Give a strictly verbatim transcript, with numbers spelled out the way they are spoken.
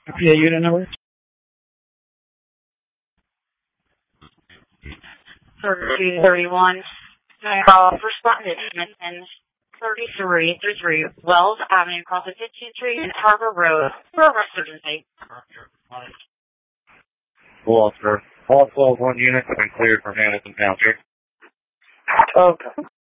Yeah, unit number? thirty-two thirty-one. Call for respondent Smithson, thirty-three thirty-three Wells Avenue, across the fifteenth Street and Harbor Road, for a emergency. Gloucester. All twelve one units have been cleared from Hamilton Township. Okay.